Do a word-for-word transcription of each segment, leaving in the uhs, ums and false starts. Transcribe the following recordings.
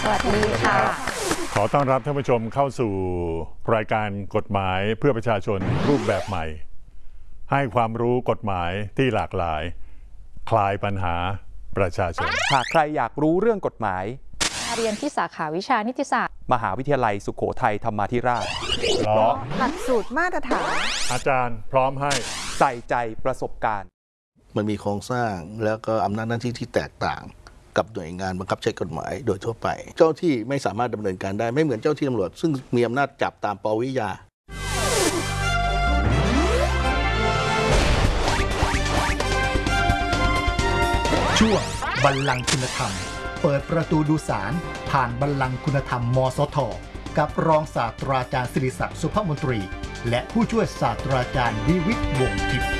วัสดีค่ะขอต้อนรับท่านผู้ชมเข้าสู่รายการกฎหมายเพื่อประชาชนรูปแบบใหม่ให้ความรู้กฎหมายที่หลากหลายคลายปัญหาประชาชนหากใครอยากรู้เรื่องกฎหมายเรียนที่สาขาวิชานิติศาสตร์มหาวิทยาลัยสุโขทัยธรรมาธิราชเพราะหลักสูตรมาตรฐานอาจารย์พร้อมให้ใส่ใจประสบการณ์มันมีโครงสร้างแล้วก็อำนาจหน้าที่ที่แตกต่างกับหน่วยงานบังคับใช้กฎหมายโดยทั่วไปเจ้าที่ไม่สามารถดำเนินการได้ไม่เหมือนเจ้าที่ตำรวจซึ่งมีอำนาจจับตามปวิยาช่วงบัลลังก์คุณธรรมเปิดประตูดูศาลผ่านบัลลังก์คุณธรรมมสท.กับรองศาสตราจารย์ศิริศักดิ์สุภมนตรีและผู้ช่วยศาสตราจารย์วิวิตรวงศ์ทิพย์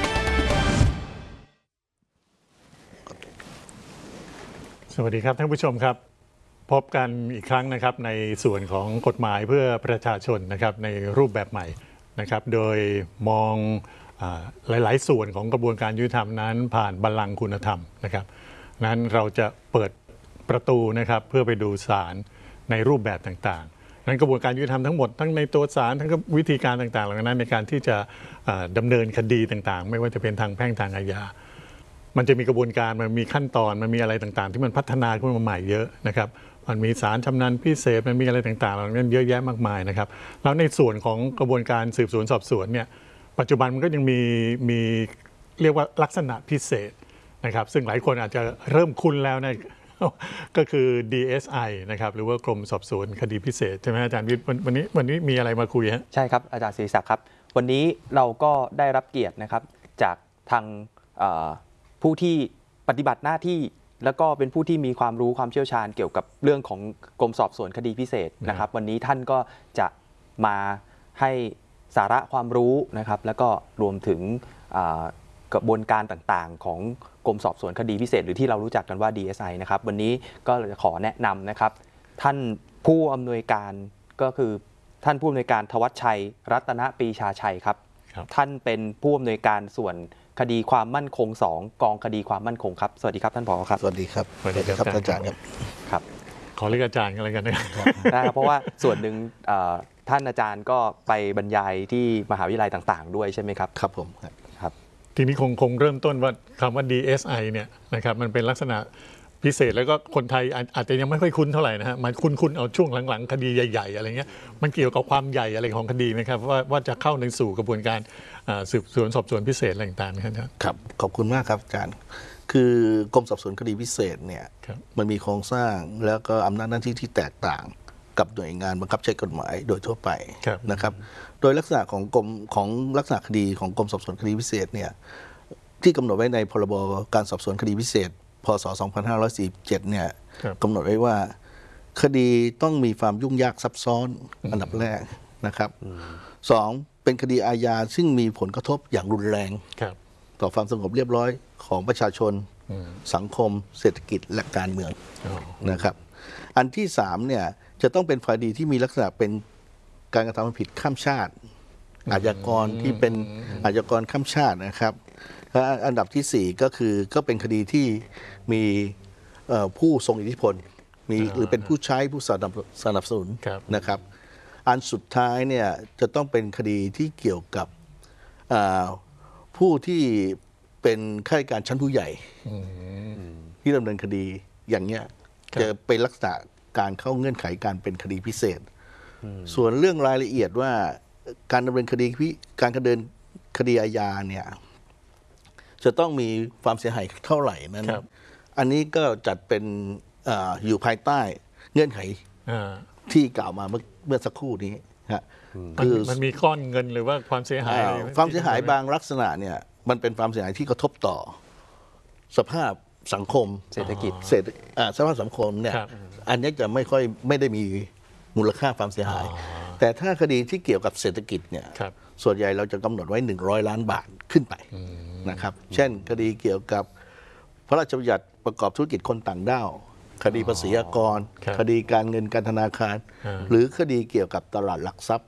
สวัสดีครับท่านผู้ชมครับพบกันอีกครั้งนะครับในส่วนของกฎหมายเพื่อประชาชนนะครับในรูปแบบใหม่นะครับโดยมองหลายๆส่วนของกระบวนการยุติธรรมนั้นผ่านบัลลังก์คุณธรรมนะครับนั้นเราจะเปิดประตูนะครับเพื่อไปดูศาลในรูปแบบต่างๆนั้นกระบวนการยุติธรรมทั้งหมดทั้งในตัวศาลทั้งวิธีการต่างๆเหล่านั้นในการที่จะดำเนินคดีต่างๆไม่ว่าจะเป็นทางแพ่งทางอาญามันจะมีกระบวนการมันมีขั้นตอนมันมีอะไรต่างๆที่มันพัฒนาขึ้นมาใหม่เยอะนะครับมันมีศาลชำนาญพิเศษมันมีอะไรต่างๆเหล่านั้นเยอะแยะมากมายนะครับแล้วในส่วนของกระบวนการสืบสวนสอบสวนเนี่ยปัจจุบันมันก็ยังมีมีเรียกว่าลักษณะพิเศษนะครับซึ่งหลายคนอาจจะเริ่มคุ้นแล้วนะก็คือ ดี เอส ไอ นะครับหรือว่ากรมสอบสวนคดีพิเศษใช่ไหมอาจารย์วิทย์วันนี้วันนี้มีอะไรมาคุยฮะใช่ครับอาจารย์ศิริศักดิ์ครับวันนี้เราก็ได้รับเกียรตินะครับจากทางผู้ที่ปฏิบัติหน้าที่แล้วก็เป็นผู้ที่มีความรู้ความเชี่ยวชาญเกี่ยวกับเรื่องของกรมสอบสวนคดีพิเศษนะครับวันนี้ท่านก็จะมาให้สาระความรู้นะครับแล้วก็รวมถึงกระบวนการต่างๆของกรมสอบสวนคดีพิเศษหรือที่เรารู้จักกันว่า ดี เอส ไอ นะครับวันนี้ก็จะขอแนะนำนะครับท่านผู้อำนวยการก็คือท่านผู้อำนวยการทวัชชัยรัตนปรีชาชัยครับท่านเป็นผู้อำนวยการส่วนคดีความมั่นคงสองกองคดีความมั่นคงครับสวัสดีครับท่านผอครับสวัสดีครับสวัสดีครับอาจารย์ครับครับขอเรียกอาจารย์กันเลยกันนะครับได้ครับเพราะว่าส่วนหนึ่งท่านอาจารย์ก็ไปบรรยายที่มหาวิทยาลัยต่างๆด้วยใช่ไหมครับครับผมครับทีนี้คงคงเริ่มต้นว่าคำว่า ดี เอส ไอ เนี่ยนะครับมันเป็นลักษณะพิเศษแล้วก็คนไทยอาจจะยังไม่ค่อยคุ้นเท่าไหร่นะฮะมันคุ้นๆเอาช่วงหลังๆคดีใหญ่ๆอะไรเงี้ยมันเกี่ยวกับความใหญ่อะไรของคดีไหมครับว่าว่าจะเข้าในสู่กระบวนการสืบสวนสอบสวนพิเศษอะไรต่างๆนะครับครับขอบคุณมากครับอาจารย์คือกรมสอบสวนคดีพิเศษเนี่ยมันมีโครงสร้างแล้วก็อำนาจหน้าที่ที่แตกต่างกับหน่วยงานบังคับใช้กฎหมายโดยทั่วไปนะครับโดยลักษณะของกรมของลักษณะคดีของกรมสอบสวนคดีพิเศษเนี่ยที่กำหนดไว้ในพรบการสอบสวนคดีพิเศษพ.ศ. สองพันห้าร้อยสี่สิบเจ็ดเนี่ยกำหนดไว้ว่าคดีต้องมีความยุ่งยากซับซ้อนอันดับแรกนะครับสองเป็นคดีอาญาซึ่งมีผลกระทบอย่างรุนแรงต่อความสงบเรียบร้อยของประชาชนสังคมเศรษฐกิจและการเมืองนะครับอันที่สามเนี่ยจะต้องเป็นคดีที่มีลักษณะเป็นการกระทำผิดข้ามชาติอาชญากรที่เป็นอาชญากรข้ามชาตินะครับอันดับที่สี่ก็คือก็เป็นคดีที่มีผู้ทรงอิทธิพลมีหรือเป็นผู้ใช้ผู้สนับสนับสนุนนะครับอันสุดท้ายเนี่ยจะต้องเป็นคดีที่เกี่ยวกับผู้ที่เป็นข้าราชการชั้นผู้ใหญ่ที่ดำเนินคดีอย่างเงี้ยจะเป็นลักษณะการเข้าเงื่อนไขการเป็นคดีพิเศษส่วนเรื่องรายละเอียดว่าการดำเนินคดีการดำเนินคดีอาญาเนี่ยจะต้องมีความเสียหายเท่าไหร่นั้นอันนี้ก็จัดเป็น อ, อยู่ภายใต้เงื่อนไขที่กล่าวมาเมื่อเมื่อสักครู่นี้ฮะคือมันมีก้อนเงินหรือว่าความเสียหายความเสียหายบางลักษณะเนี่ยมันเป็นความเสียหายที่กระทบต่อสภาพสังคมเศรษฐกิจเศรษฐสภาพสังคมเนี่ยอันนี้จะไม่ค่อยไม่ได้มีมูลค่าความเสียหายแต่ถ้าคดีที่เกี่ยวกับเศรษฐกิจเนี่ยส่วนใหญ่เราจะกำหนดไว้หนึ่งร้อยล้านบาทขึ้นไปนะครับเช่นคดีเกี่ยวกับพระราชบัญญัติประกอบธุรกิจคนต่างด้าวคดีภาษีอากรคดีการเงินการธนาคารหรือคดีเกี่ยวกับตลาดหลักทรัพย์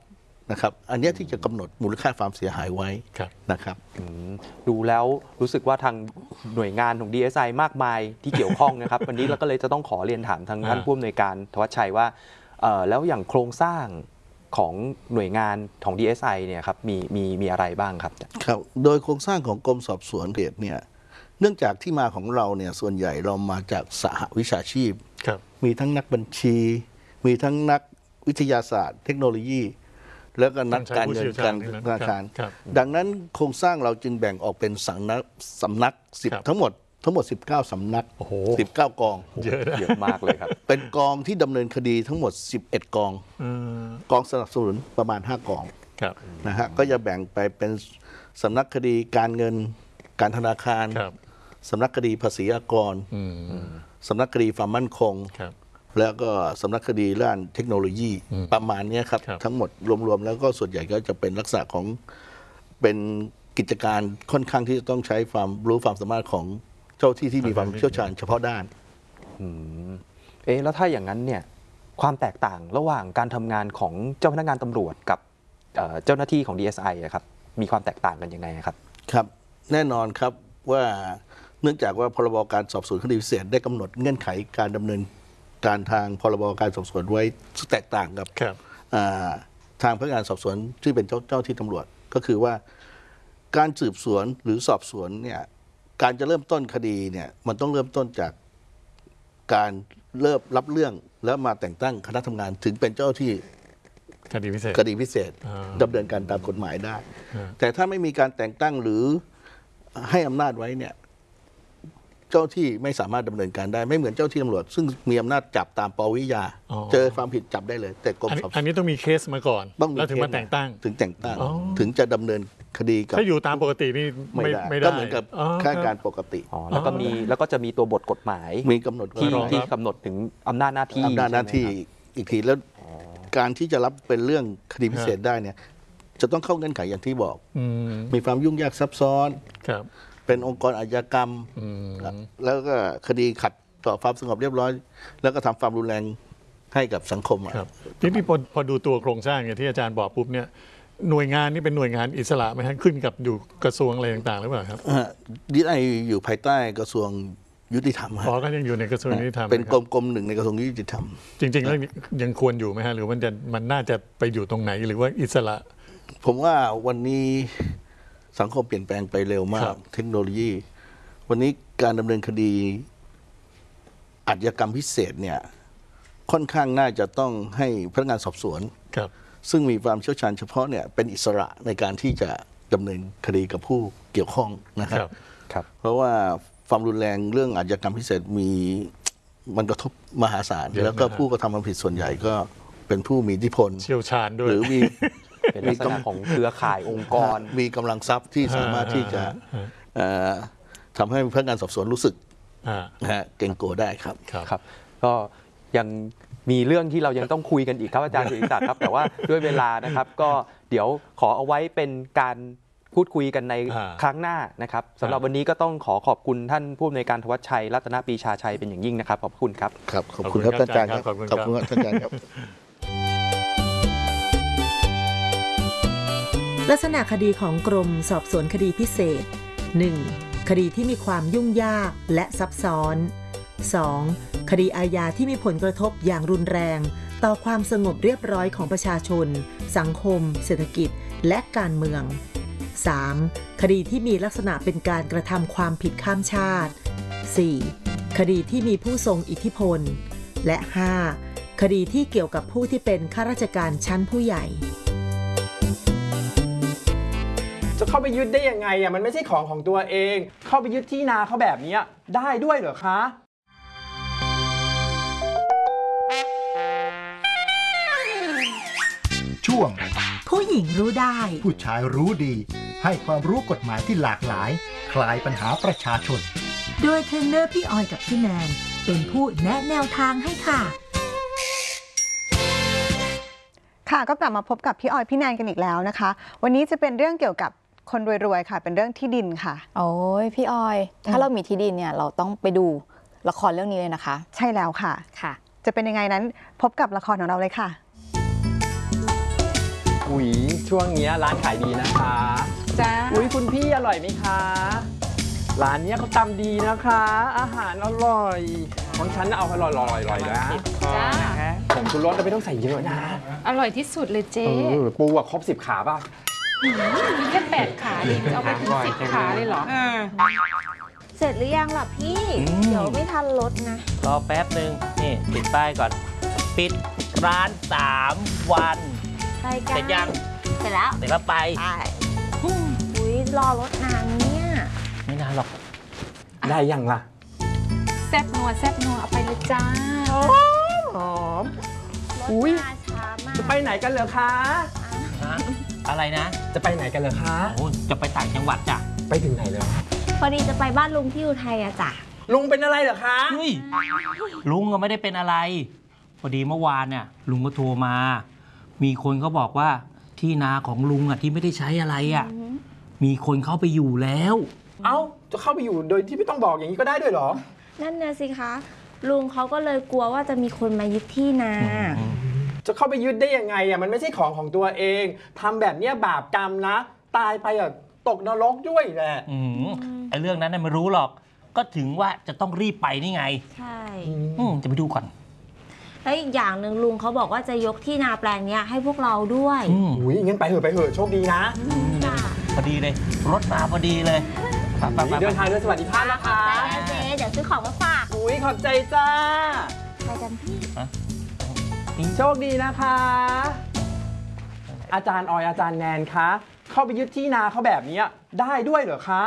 นะครับอันนี้ที่จะกำหนดมูลค่าความเสียหายไว้นะครับดูแล้วรู้สึกว่าทางหน่วยงานของ ดี เอส ไอ มากมายที่เกี่ยวข้องนะครับ วันนี้เราก็เลยจะต้องขอเรียนถามทางท่านผู้อำนวยการธวัชชัยว่าแล้วอย่างโครงสร้างของหน่วยงานของ ดี เอส ไอ เนี่ยครับมีมีมีอะไรบ้างครับครับโดยโครงสร้างของกรมสอบสวนเหตุเนี่ยเนื่องจากที่มาของเราเนี่ยส่วนใหญ่เรามาจากสหวิชาชีพมีทั้งนักบัญชีมีทั้งนักวิทยาศาสตร์เทคโนโลยีแล้วก็นักการเงินการธนาคารดังนั้นโครงสร้างเราจึงแบ่งออกเป็นสำนักสำนักสิบทั้งหมดทั้งหมดสิบเก้าสำนักสิบเก้ากองเยอะเยอะมากเลยครับเป็นกองที่ดำเนินคดีทั้งหมดสิบเอ็ดกองกองสนับสนุนประมาณห้ากองนะฮะก็จะแบ่งไปเป็นสำนักคดีการเงินการธนาคารสำนักคดีภาษีอากรสำนักคดีความมั่นคงแล้วก็สำนักคดีด้านเทคโนโลยีประมาณนี้ครับทั้งหมดรวมๆแล้วก็ส่วนใหญ่ก็จะเป็นลักษณะของเป็นกิจการค่อนข้างที่จะต้องใช้ความรู้ความสามารถของเจ้าที่ที่มีความเชี่ยวชาญเฉพาะด้านเอ๊ะแล้วถ้าอย่างนั้นเนี่ยความแตกต่างระหว่างการทำงานของเจ้าพนักงานตำรวจกับเจ้าหน้าที่ของ ดี เอส ไอ ครับมีความแตกต่างกันยังไงครับครับแน่นอนครับว่าเนื่องจากว่าพรบการสอบสวนคดีพิเศษได้กำหนดเงื่อนไขการดำเนินการทางพรบการสอบสวนไว้แตกต่างกับทางพนักงานสอบสวนที่เป็นเจ้าเจ้าที่ตำรวจก็คือว่าการสืบสวนหรือสอบสวนเนี่ยการจะเริ่มต้นคดีเนี่ยมันต้องเริ่มต้นจากการเริ่มรับเรื่องแล้วมาแต่งตั้งคณะทำงานถึงเป็นเจ้าที่คดีพิเศษคดีพิเศษดำเนินการตามกฎหมายได้แต่ถ้าไม่มีการแต่งตั้งหรือให้อำนาจไว้เนี่ยเจ้าที่ไม่สามารถดำเนินการได้ไม่เหมือนเจ้าที่ตำรวจซึ่งมีอำนาจจับตามปวิยาเจอความผิดจับได้เลยแต่กรมสอบสวนอันนี้ต้องมีเคสมาก่อนแล้วถึงมาแต่งตั้งถึงแต่งตั้งถึงจะดำเนินคดีกับถ้าอยู่ตามปกตินี่ไม่ได้ก็เหมือนกับข้าราชการปกติแล้วก็มีแล้วก็จะมีตัวบทกฎหมายมีกำหนดที่ที่กำหนดถึงอำนาจหน้าที่อำนาจหน้าที่อีกทีแล้วการที่จะรับเป็นเรื่องคดีพิเศษได้เนี่ยจะต้องเข้าเงื่อนไขอย่างที่บอกมีความยุ่งยากซับซ้อนเป็นองค์กรอาชญากรรมแล้วก็คดีขัดต่อความสงบเรียบร้อยแล้วก็ทำความรุนแรงให้กับสังคมครับที่พี่พอพอดูตัวโครงสร้างอย่างที่อาจารย์บอกปุ๊บเนี่ยหน่วยงานนี่เป็นหน่วยงานอิสระไหมฮะขึ้นกับอยู่กระทรวงอะไรต่างๆหรือเปล่าครับดีไออยู่ภายใต้กระทรวงยุติธรรมอ๋อก็ยังอยู่ในกระทรวงยุติธรรมเป็นกรมกรมหนึ่งในกระทรวงยุติธรรมจริงๆแล้วยังควรอยู่ไหมฮะหรือมันจะมันน่าจะไปอยู่ตรงไหนหรือว่าอิสระผมว่าวันนี้สังคมเปลี่ยนแปลงไปเร็วมากเทคโนโลยีวันนี้การดำเนินคดีอาชญากรรมพิเศษเนี่ยค่อนข้างน่าจะต้องให้พนักงานสอบสวนซึ่งมีความเชี่ยวชาญเฉพาะเนี่ยเป็นอิสระในการที่จะดำเนินคดีกับผู้เกี่ยวข้องนะครับเพราะว่าความรุนแรงเรื่องอาชญากรรมพิเศษมีมันกระทบมหาศาลแล้วก็ผู้กระทำความผิดส่วนใหญ่ก็เป็นผู้มีอิทธิพลเชี่ยวชาญด้วยหรือมีเป็นลักษณะของเครือข่ายองค์กรมีกำลังทรัพย์ที่สามารถที่จะทำให้พนักงานสอบสวนรู้สึกเกรงกลัวได้ครับครับก็ยังมีเรื่องที่เรายังต้องคุยกันอีกครับอาจารย์ศิริศักดิ์ครับแต่ว่าด้วยเวลานะครับก็เดี๋ยวขอเอาไว้เป็นการพูดคุยกันในครั้งหน้านะครับสำหรับวันนี้ก็ต้องขอขอบคุณท่านผู้อำนวยการธวัชชัยรัตนปรีชาชัยเป็นอย่างยิ่งนะครับขอบคุณครับครับขอบคุณครับท่านอาจารย์ครับขอบคุณครับท่านอาจารย์ครับลักษณะคดีของกรมสอบสวนคดีพิเศษ หนึ่ง. คดีที่มีความยุ่งยากและซับซ้อน สอง. คดีอาญาที่มีผลกระทบอย่างรุนแรงต่อความสงบเรียบร้อยของประชาชนสังคมเศรษฐกิจและการเมือง สาม. คดีที่มีลักษณะเป็นการกระทำความผิดข้ามชาติ สี่. คดีที่มีผู้ทรงอิทธิพลและ ห้า. คดีที่เกี่ยวกับผู้ที่เป็นข้าราชการชั้นผู้ใหญ่จะเข้าไปยึดได้ยังไงอ่ะมันไม่ใช่ของของตัวเองเข้าไปยึดที่นาเขาแบบนี้ได้ด้วยเหรอคะช่วงผู้หญิงรู้ได้ผู้ชายรู้ดีให้ความรู้กฎหมายที่หลากหลายคลายปัญหาประชาชนโดยเทรนเนอร์พี่ออยกับพี่แนนเป็นผู้แนะแนวทางให้ค่ะค่ะก็กลับมาพบกับพี่ออยพี่แนนกันอีกแล้วนะคะวันนี้จะเป็นเรื่องเกี่ยวกับคนรวยๆค่ะเป็นเรื่องที่ดินค่ะโอ้ยพี่ออยถ้าเรามีที่ดินเนี่ยเราต้องไปดูละครเรื่องนี้เลยนะคะใช่แล้วค่ะค่ะจะเป็นยังไงนั้นพบกับละครของเราเลยค่ะอุ๊ยช่วงเนี้ยร้านขายดีนะคะจ้าอุ๊ยคุณพี่อร่อยไหมคะร้านเนี้ยเขาตำดีนะคะ อาหารอร่อยของฉันน่ะเอาอร่อยๆๆๆนะจ้าผมชูรสเราไม่ต้องใส่เยอะนะอร่อยที่สุดเลยเจ๊เออปูอะครบสิบขาป่ะมีแค่แปดขาเองจะเอาไปถึงสิบขาเลยเหรอเสร็จหรือยังล่ะพี่ เดี๋ยวไม่ทันรถนะรอแป๊บหนึ่งนี่ติดป้ายก่อน ปิดร้านสามวันไปกันเสร็จยังเสร็จแล้วเสร็จแล้วไปไปอุ้ยรอรถนานเนี่ยไม่นานหรอกได้ยังล่ะแซ่บนัวแซ่บนัวเอาไปเลยจ้าหอมรถอุ๊ยมาช้ามากจะไปไหนกันเหรอคะนะอะไรนะจะไปไหนกันเหรอคะโอ้จะไปต่างจังหวัดจ้ะไปถึงไหนแล้วพอดีจะไปบ้านลุงที่อุทัยอะจ้ะลุงเป็นอะไรเหรอคะเฮ้ยลุงก็ไม่ได้เป็นอะไร พอดีเมื่อวานเนี่ยลุงก็โทรมา มีคนเขาบอกว่าที่นาของลุงอ่ะที่ไม่ได้ใช้อะไรอ่ะมีคนเข้าไปอยู่แล้วเอ้าจะเข้าไปอยู่โดยที่ไม่ต้องบอกอย่างนี้ก็ได้ด้วยเหรอนั่นน่ะสิคะ ลุงเขาก็เลยกลัวว่าจะมีคนมายึดที่นาจะเข้าไปยึดได้ยังไงอ่ะมันไม่ใช่ของของตัวเองทำแบบเนี้ยบาปกรรมนะ ตายไปอ่ะตกนรกด้วยแหละอืมไอ้เรื่องนั้นน่ะไม่รู้หรอก ก็ถึงว่าจะต้องรีบไปนี่ไงใช่อืมจะไปดูก่อนแล้วอีกอย่างหนึ่งลุงเขาบอกว่าจะยกที่นาแปลงเนี้ยให้พวกเราด้วยอืมอุ้ยงั้นไปเถอะไปเถอะโชคดีนะจ้ะพอดีเลย รถมาพอดีเลยไปไปไปเดินทางโดยสวัสดิภาพนะคะไปนะเจ๊เดี๋ยวซื้อของมาฝากอุ้ยขอบใจจ้าไปกันพี่โชคดีนะคะ อาจารย์ออยอาจารย์แนนคะ เข้าไปยึดที่นาเขาแบบนี้ได้ด้วยเหรอคะ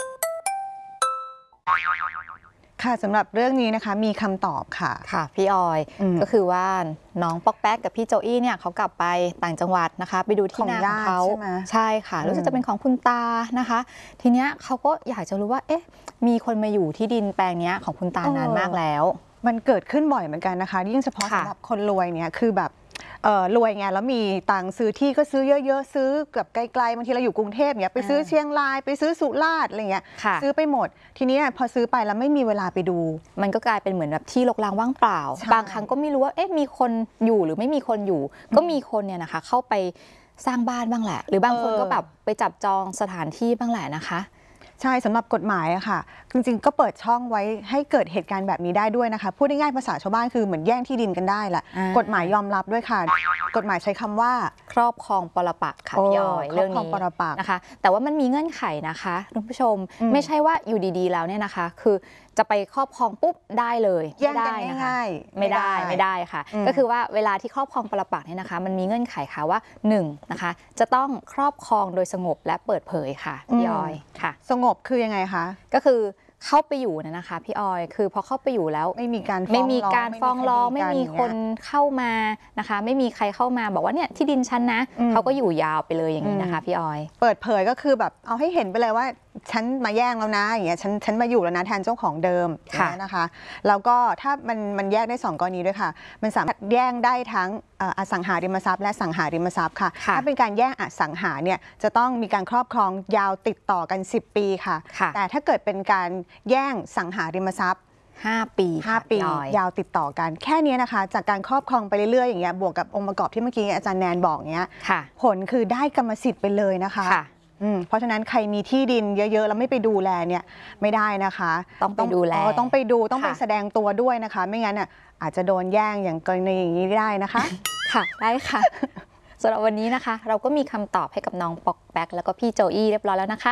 ค่ะสำหรับเรื่องนี้นะคะมีคำตอบค่ะค่ะพี่ออยอืมก็คือว่าน้องป๊อกแป๊กกับพี่โจอี้เนี่ยเขากลับไปต่างจังหวัดนะคะ ไปดูที่นาของเขาของญาติใช่ไหมใช่ค่ะ รู้สึกจะเป็นของคุณตานะคะ ทีเนี้ยเขาก็อยากจะรู้ว่าเอ๊ะมีคนมาอยู่ที่ดินแปลงเนี้ยของคุณตานานมากแล้วมันเกิดขึ้นบ่อยเหมือนกันนะคะ ยิ่งเฉพาะค่ะสำหรับคนรวยเนี่ยคือแบบเอ่อรวยไงแล้วมีตังค์ซื้อที่ก็ซื้อเยอะๆซื้อแบบไกลๆบางทีเราอยู่กรุงเทพเนี่ยไปซื้อเชียงรายไปซื้อสุราษฎร์อะไรเงี้ยค่ะซื้อไปหมด ทีนี้พอซื้อไปแล้วไม่มีเวลาไปดูมันก็กลายเป็นเหมือนแบบที่รกร้างว่างเปล่าใช่บางครั้งก็ไม่รู้ว่าเอ๊ะมีคนอยู่หรือไม่มีคนอยู่ ก็มีคนเนี่ยนะคะ เข้าไปสร้างบ้านบ้างแหละ หรือบางคนก็แบบไปจับจองสถานที่บ้างแหละนะคะใช่สำหรับกฎหมายอะค่ะจริงๆก็เปิดช่องไว้ให้เกิดเหตุการณ์แบบนี้ได้ด้วยนะคะพูดง่ายๆภาษาชาวบ้านคือเหมือนแย่งที่ดินกันได้แหละอ่ากฎหมายยอมรับด้วยค่ะ กฎหมายใช้คำว่าครอบครองปรปักษ์ค่ะโอ้พี่ออยครอบเรื่องครองนี้ปรปักษ์นะคะ แต่ว่ามันมีเงื่อนไขนะคะคุณผู้ชมอืมไม่ใช่ว่าอยู่ดีๆแล้วเนี่ยนะคะ คือจะไปครอบครองปุ๊บได้เลยแย่งกันไม่ได้นะคะง่ายๆไม่ได้ไม่ได้ไม่ได้ค่ะอืมก็คือว่าเวลาที่ครอบครองปรปักษ์เนี่ยนะคะ มันมีเงื่อนไขค่ะว่าหนึ่งนะคะจะต้องครอบครองโดยสงบและเปิดเผยค่ะพี่ออยค่ะสงบคือยังไงคะก็คือเข้าไปอยู่นะนะคะพี่ออย คือพอเข้าไปอยู่แล้วไม่มีการฟ้องไม่มีการร้องฟ้องร้องไม่ไม่มีมีคดีกันคนเข้ามานะคะ ไม่มีใครเข้ามาบอกว่าเนี่ยที่ดินฉันนะอืมเขาก็อยู่ยาวไปเลยอย่างนี้นะคะพี่ออยเปิดเผยก็คือแบบเอาให้เห็นไปเลยว่าฉันมาแย่งแล้วนะอย่างเงี้ยฉันฉันมาอยู่แล้วนะแทนเจ้าของเดิมอย่างค่ะเงี้ยนะคะแล้วก็ถ้ามันมันแยกได้สองกรณีด้วยค่ะ มันสามารถแย่งได้ทั้งเอ่ออสังหาริมทรัพย์และสังหาริมทรัพย์ค่ะค่ะถ้าเป็นการแย่งอสังหาเนี่ยจะต้องมีการครอบครองยาวติดต่อกัน สิบ ปีค่ะค่ะแต่ถ้าเกิดเป็นการแย่งสังหาริมทรัพย์ห้าปีห้าค่ะปีพี่ออยยาวติดต่อกัน แค่นี้นะคะ จากการครอบครองไปเรื่อยๆอย่างเงี้ยบวกกับองค์ประกอบที่เมื่อกี้อาจารย์แนนบอกเงี้ยค่ะผลคือได้กรรมสิทธิ์ไปเลยนะคะค่ะอืมเพราะฉะนั้นใครมีที่ดินเยอะๆ แล้วไม่ไปดูแลเนี่ยไม่ได้นะคะต้องไปดูแลเออต้องไปดูต้องไปค่ะแสดงตัวด้วยนะคะ ไม่งั้นอ่ะอาจจะโดนแย่งอย่างกรณีอย่างนี้ได้นะคะค่ะได้ค่ะ สำหรับวันนี้นะคะ เราก็มีคำตอบให้กับน้องปอกแป๊กแล้วก็พี่โจอี้เรียบร้อยแล้วนะคะ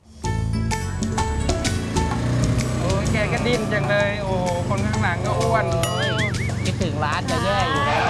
โอ้ยแกก็ดิ้นจังเลย โอ้คนข้างหลังก็อ้วนคิดถึงร้านจะแย่อยู่แล้ว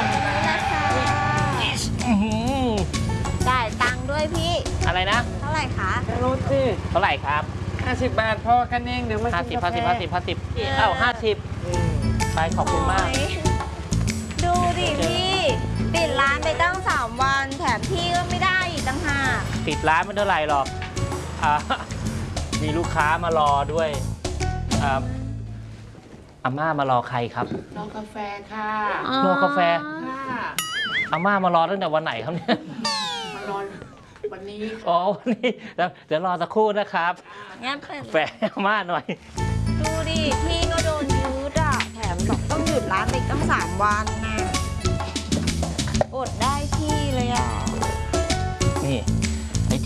อื้อหือจ่ายตังค์ด้วยพี่อะไรนะเท่าไหร่คะรู้สิเท่าไหร่ครับห้าสิบบาทพอกันเองเดี๋ยวมาห้ากิสินบกาห้าแฟสิบห้าสิบห้าสิบห้าสิบเอ้าห้าสิบไปขอบคุณมากโอ๊ยดูดิพี่ ปิดร้านไปตั้งสามวันแถมพี่ก็ไม่ได้อีกต่างหากปิดร้านไม่เท่าไหร่หรอกอ่ามีลูกค้ามารอด้วยอ่าอาม่ามารอใครครับรอกาแฟค่ะรอกาแฟค่ะอาม่ามารอตั้งแต่วันไหนครับเนี่ยมารอวันนี้อ๋อวันนี้เดี๋ยวเดี๋ยวรอสักครู่นะครับงั้นเปิดแฟอาม่าหน่อยดูดิ พี่ก็โดนยืดอ่ะ แถมบอกต้องหยุดร้านไปตั้งสามวันน่ะอดได้ที่เลยอ่ะ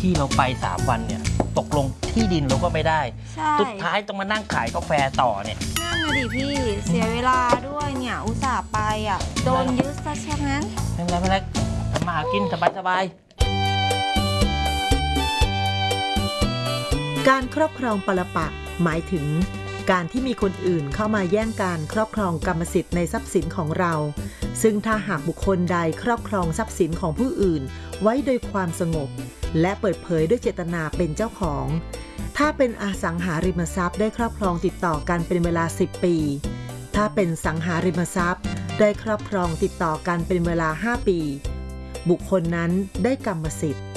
ที่เราไปสามวันเนี่ยตกลงที่ดินเราก็ไม่ได้ใช่สุดท้ายต้องมานั่งขายกาแฟต่อเนี่ยนั่นนะดิพี่เสียเวลาด้วยเนี่ยอุตส่าห์ไปอ่ะโดนยึดซะเช่นนั้นไม่เป็นไรไม่เป็นไรทำมาหากินสบายสบายการครอบครองปรปักษ์หมายถึงการที่มีคนอื่นเข้ามาแย่งการครอบครองกรรมสิทธิ์ในทรัพย์สินของเราซึ่งถ้าหากบุคคลใดครอบครองทรัพย์สินของผู้อื่นไว้โดยความสงบและเปิดเผยด้วยเจตนาเป็นเจ้าของถ้าเป็นอสังหาริมทรัพย์ได้ครอบครองติดต่อกันเป็นเวลาสิบปีถ้าเป็นสังหาริมทรัพย์ได้ครอบครองติดต่อกันเป็นเวลาห้าปีบุคคลนั้นได้กรรมสิทธิ์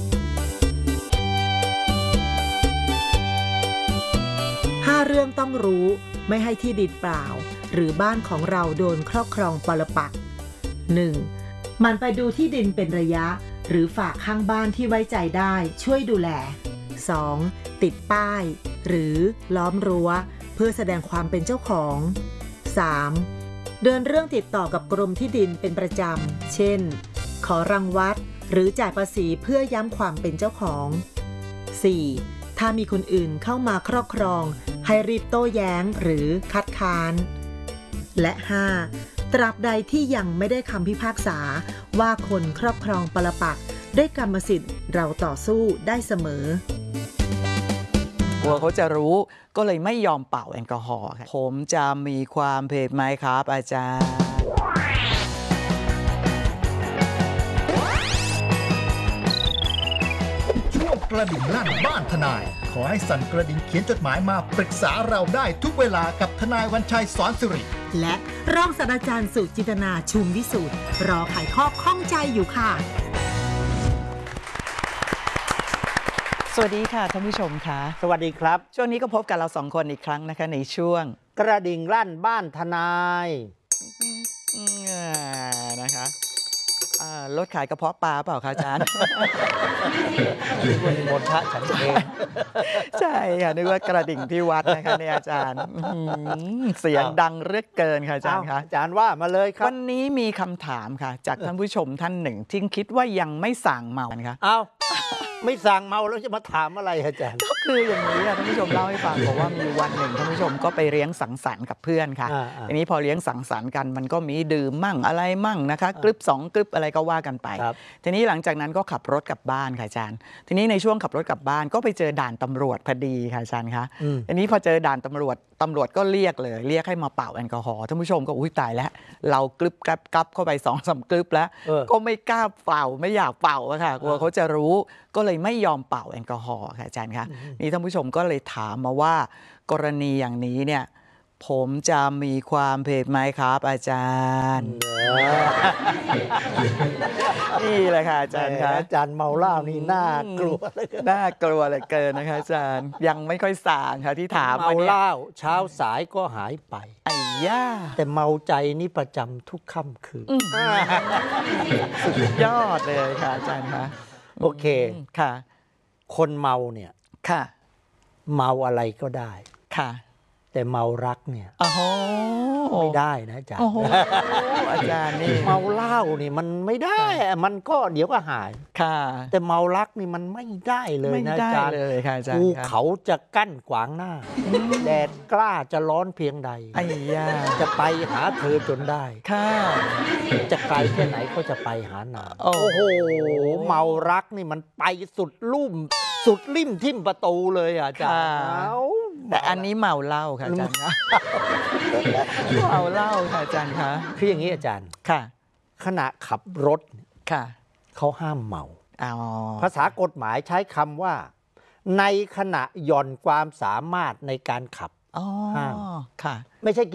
ห้าเรื่องต้องรู้ไม่ให้ที่ดินเปล่าหรือบ้านของเราโดนครอบครองปรปักษ์ หนึ่ง มันไปดูที่ดินเป็นระยะหรือฝากข้างบ้านที่ไว้ใจได้ช่วยดูแล สอง ติดป้ายหรือล้อมรั้วเพื่อแสดงความเป็นเจ้าของ สาม เดินเรื่องติดต่อกับกรมที่ดินเป็นประจำเช่นขอรังวัดหรือจ่ายภาษีเพื่อย้ำความเป็นเจ้าของ สี่ ถ้ามีคนอื่นเข้ามาครอบครองให้รีบโต้แย้งหรือคัดค้านและ ห้า ตราบใดที่ยังไม่ได้คำพิพากษาว่าคนครอบครองปรปักษ์ได้กรรมสิทธิ์เราต่อสู้ได้เสมอกลัวเขาจะรู้ก็เลยไม่ยอมเป่าแอลกอฮอล์ค่ะผมจะมีความผิดไหมครับอาจารย์ช่วงกระดิ่งลั่นบ้านทนายขอให้สั่นกระดิ่งเขียนจดหมายมาปรึกษาเราได้ทุกเวลากับทนายวันชัยสอนสิริและรองศาสตราจารย์สุจินตนาชุมวิสูตรรอไขข้อข้องใจอยู่ค่ะสวัสดีค่ะท่านผู้ชมค่ะสวัสดีครับช่วงนี้ก็พบกับเราสองคนอีกครั้งนะคะในช่วงกระดิ่งลั่นบ้านทนายนะคะรถขายกระเพาะปลาเปล่าคะอาจารย์วันมนทะฉันเองใช่ค่ะนึกว่ากระดิ่งที่วัดนะคะเนี่ยอาจารย์เสียงดังเรื่อเกินค่ะอาจารย์คะอาจารย์ว่ามาเลยครับวันนี้มีคำถามค่ะจากท่านผู้ชมท่านหนึ่งที่คิดว่ายังไม่สั่งเมาค่ะอ้าวไม่สั่งเมาแล้วจะมาถามอะไรอาจารย์ก็คืออย่างนี้ท่านผู้ชมเล่าให้ฟังบอกว่ามีวันหนึ่งท่านผู้ชมก็ไปเลี้ยงสังสรรค์กับเพื่อนค่ะทีนี้พอเลี้ยงสังสรรค์กันมันก็มีดื่มมั่งอะไรมั่งนะคะกรึบสองกรึบอะไรก็ว่ากันไปทีนี้หลังจากนั้นก็ขับรถกลับบ้านค่ะอาจารย์ทีนี้ในช่วงขับรถกลับบ้านก็ไปเจอด่านตำรวจพอดีค่ะอาจารย์คะทีนี้พอเจอด่านตำรวจตำรวจก็เรียกเลยเรียกให้มาเป่าแอลกอฮอล์ท่านผู้ชมก็อุ้ยตายแล้วเรากรึบกับกับเข้าไปสองสามกรึบแล้วก็ไม่กล้าเป่าไม่อยากเป่าค่ะกลัวเขาจะรู้ก็เลยไม่ยอมเป่าแอลกอฮอล์ค่ะอาจารย์คะนี่ท่านผู้ชมก็เลยถามมาว่ากรณีอย่างนี้เนี่ยผมจะมีความผิดไหมครับอาจารย์นี่แหละค่ะอาจารย์คะอาจารย์เมาเหล้านี่น่ากลัวเลยน่ากลัวเลยเกินนะคะอาจารย์ยังไม่ค่อยสางค่ะที่ถามเมาเหล้าเช้าสายก็หายไปไอ้ย่าแต่เมาใจนี่ประจำทุกค่ำคืนสุดยอดเลยค่ะอาจารย์คะโอเคค่ะคนเมาเนี่ยค่ะเมาอะไรก็ได้ค่ะแต่เมารักเนี่ยไม่ได้นะอาจารย์อาจารย์นี่เมาเหล้านี่มันไม่ได้มันก็เดี๋ยวก็หายค่ะแต่เมารักนี่มันไม่ได้เลยนะอาจารย์เลยค่ะอาจารย์ภูเขาจะกั้นขวางหน้าแดดกล้าจะร้อนเพียงใดไอ้ย่าจะไปหาเธอจนได้ค่ะจะไกลแค่ไหนก็จะไปหานางโอ้โหเมารักนี่มันไปสุดลุ่มสุดลิ่มทิ่มประตูเลยอาจารย์แต่อันนี้เมาเหล้าค่ะอาจารย์คะเมาเหล้าค่ะอาจารย์คะคืออย่างนี้อาจารย์ค่ะขณะขับรถค่ะเขาห้ามเมาภาษากฎหมายใช้คำว่าในขณะหย่อนความสามารถในการขับห้ามค่ะไม่ใช่